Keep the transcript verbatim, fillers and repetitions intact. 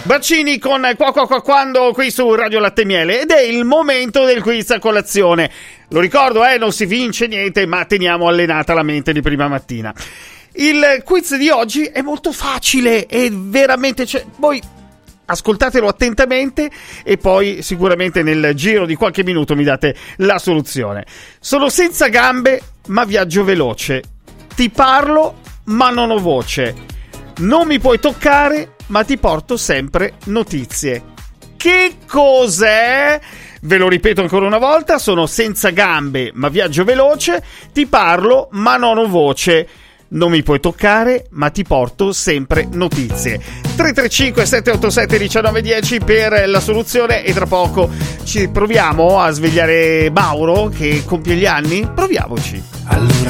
Baccini con qua qua qua quando qui su Radio Latte e Miele, ed è il momento del quiz a colazione. Lo ricordo, eh, non si vince niente, ma teniamo allenata la mente di prima mattina. Il quiz di oggi è molto facile e veramente, cioè, voi ascoltatelo attentamente e poi sicuramente nel giro di qualche minuto mi date la soluzione. Sono senza gambe ma viaggio veloce. Ti parlo ma non ho voce. Non mi puoi toccare, ma ti porto sempre notizie. Che cos'è? Ve lo ripeto ancora una volta: sono senza gambe, ma viaggio veloce. Ti parlo, ma non ho voce. Non mi puoi toccare, ma ti porto sempre notizie. tre tre cinque sette otto sette uno nove uno zero per la soluzione, e tra poco ci proviamo a svegliare Mauro che compie gli anni. Proviamoci. Allora